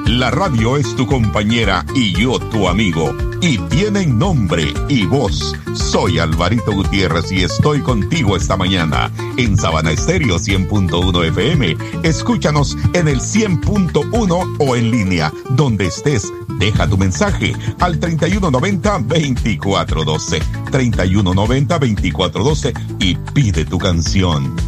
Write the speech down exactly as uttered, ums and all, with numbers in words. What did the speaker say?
La radio es tu compañera y yo tu amigo. Y tienen nombre y voz. Soy Alvarito Gutiérrez y estoy contigo esta mañana en Sabana Estéreo cien punto uno F M. Escúchanos en el cien punto uno o en línea. Donde estés, deja tu mensaje al treinta y uno noventa, veinticuatro doce. treinta y uno noventa, veinticuatro doce y pide tu canción.